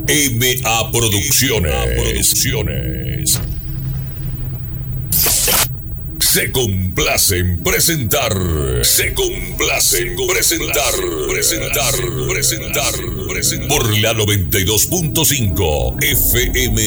MA Producciones. Se complace en presentar. Por la 92.5 FM